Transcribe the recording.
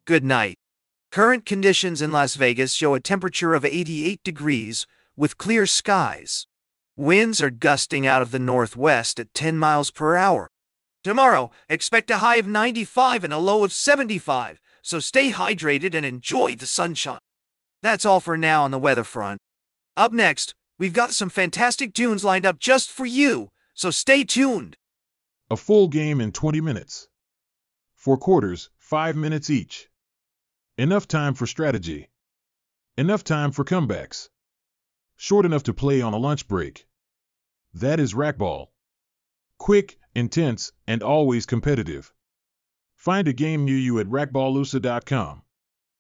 Good night. Current conditions in Las Vegas show a temperature of 88 degrees with clear skies. Winds are gusting out of the northwest at 10 miles per hour. Tomorrow, expect a high of 95 and a low of 75, so stay hydrated and enjoy the sunshine. That's all for now on the weather front. Up next, we've got some fantastic tunes lined up just for you, so stay tuned. A full game in 20 minutes. 4 quarters, 5 minutes each. Enough time for strategy. Enough time for comebacks. Short enough to play on a lunch break. That is racquetball. Quick, intense, and always competitive. Find a game near you at racquetballusa.com.